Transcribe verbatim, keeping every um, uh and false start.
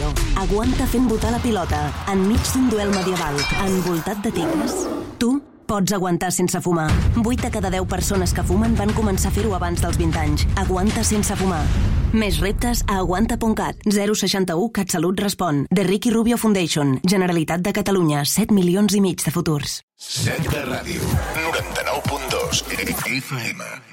Rubio. Aguanta fent botar la pilota, enmig d'un duel medieval, envoltat de tigres. Tu pots aguantar sense fumar. vuit de cada deu persones que fumen van començar a fer-ho abans dels vint anys. Aguanta sense fumar. Més reptes a aguanta punt cat. zero seixanta u CatSalut respon. The Ricky Rubio Foundation. Generalitat de Catalunya. set milions i mig de futurs. set de ràdio. noranta-nou punt dos F M.